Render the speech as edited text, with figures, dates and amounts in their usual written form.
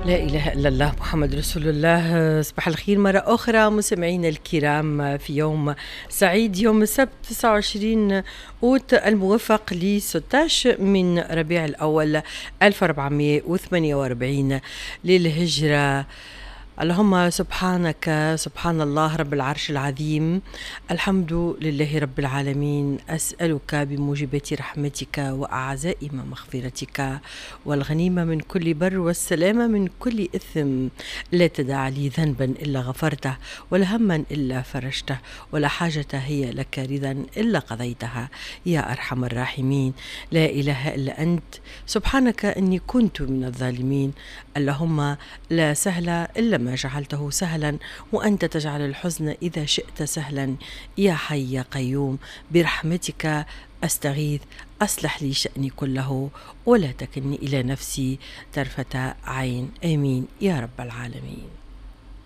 لا إله إلا الله محمد رسول الله. صباح الخير مرة أخرى مستمعينا الكرام في يوم سعيد، يوم السبت 29 أوت الموافق ل 16 من ربيع الأول 1448 للهجرة. اللهم سبحانك سبحان الله رب العرش العظيم، الحمد لله رب العالمين، أسألك بموجبات رحمتك وأعزائم مغفرتك والغنيمة من كل بر والسلامة من كل إثم، لا تدع لي ذنبا إلا غفرته ولا هما إلا فرجته ولا حاجة هي لك رضا إلا قضيتها يا أرحم الراحمين. لا إله إلا أنت، سبحانك إني كنت من الظالمين. اللهم لا سهل إلا ما جعلته سهلا، وأنت تجعل الحزن إذا شئت سهلا. يا حي يا قيوم، برحمتك أستغيث، أصلح لي شأني كله ولا تكلني إلى نفسي طرفة عين، آمين يا رب العالمين.